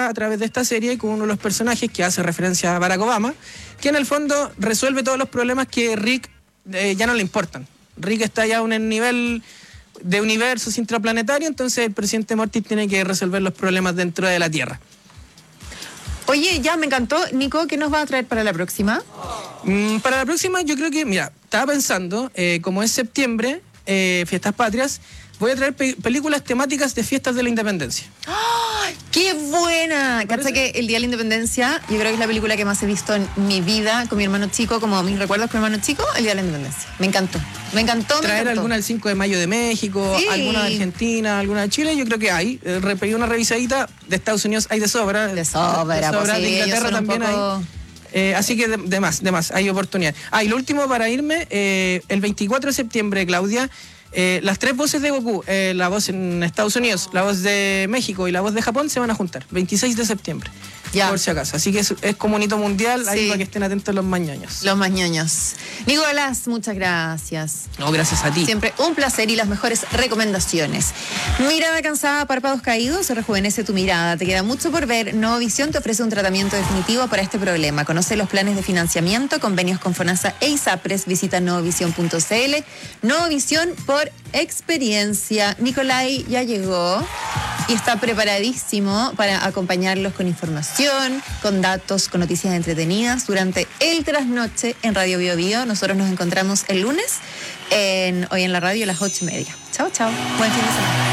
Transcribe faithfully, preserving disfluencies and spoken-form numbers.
a través de esta serie con uno de los personajes que hace referencia a Barack Obama, que en el fondo resuelve todos los problemas que Rick eh, ya no le importan. Rick está ya a un nivel de universos intraplanetario, entonces el presidente Mortis tiene que resolver los problemas dentro de la Tierra. Oye, ya me encantó. Nico, ¿qué nos va a traer para la próxima? Mm, para la próxima yo creo que, mira, estaba pensando, eh, como es septiembre, eh, Fiestas Patrias, voy a traer pe- películas temáticas de fiestas de la independencia. ¡Ay, qué buena! Cacha que el Día de la Independencia, yo creo que es la película que más he visto en mi vida con mi hermano chico, como mis recuerdos con mi hermano chico, el Día de la Independencia. Me encantó. Me encantó, me Traer encantó. alguna el cinco de mayo de México, Sí. alguna de Argentina, alguna de Chile, yo creo que hay. Eh, repetí una revisadita, de Estados Unidos hay de sobra. De sobra, de, sobra, pues sí, de ellos Inglaterra son un también poco... hay. Eh, así que de, de más, de más, hay oportunidad. Ah, y lo último para irme, eh, el veinticuatro de septiembre, Claudia, eh, las tres voces de Goku, eh, la voz en Estados Unidos, la voz de México y la voz de Japón se van a juntar, veintiséis de septiembre. Ya. Por si acaso. Así que es, es como un hito mundial, ahí Sí. para que estén atentos los mañoños. Los más ñoños. Nicolás, muchas gracias. No, gracias a ti. Siempre un placer y las mejores recomendaciones. Mirada cansada, párpados caídos, rejuvenece tu mirada. Te queda mucho por ver. Novovisión te ofrece un tratamiento definitivo para este problema. Conoce los planes de financiamiento, convenios con FONASA e ISAPRES. Visita novovisión punto c l. Novovisión por experiencia. Nicolai ya llegó y está preparadísimo para acompañarlos con información, con datos, con noticias entretenidas durante el trasnoche en Radio Bio Bio. Nosotros nos encontramos el lunes en, hoy en la radio a las ocho y media. Chao, chao. Buen fin de semana.